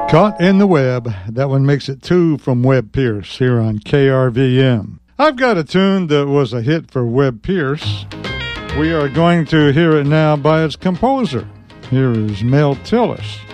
Caught in the Web. That one makes it 2 from Webb Pierce here on KRVM. I've got a tune that was a hit for Webb Pierce. We are going to hear it now by its composer. Here is Mel Tillis.